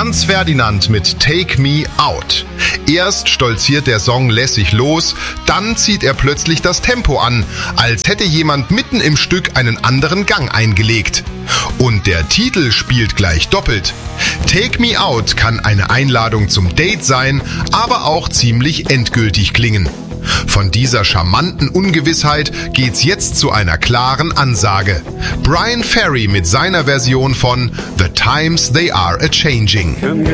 Franz Ferdinand mit Take Me Out. Erst stolziert der Song lässig los, dann zieht er plötzlich das Tempo an, als hätte jemand mitten im Stück einen anderen Gang eingelegt. Und der Titel spielt gleich doppelt. Take Me Out kann eine Einladung zum Date sein, aber auch ziemlich endgültig klingen. Von dieser charmanten Ungewissheit geht's jetzt zu einer klaren Ansage. Bryan Ferry mit seiner Version von The Times They Are A-Changing.